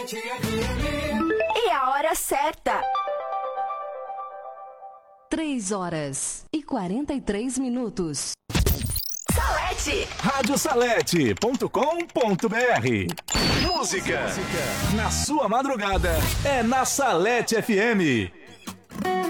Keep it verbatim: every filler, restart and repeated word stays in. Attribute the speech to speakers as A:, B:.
A: E a hora certa.
B: Três horas e quarenta e três minutos.
A: Salete.
C: rádio salete ponto com ponto br. Música na sua madrugada é na Salete F M.